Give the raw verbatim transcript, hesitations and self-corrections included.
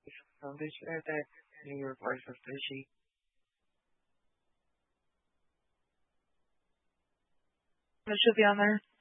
So they said that New York rice is fishy. It should be on there.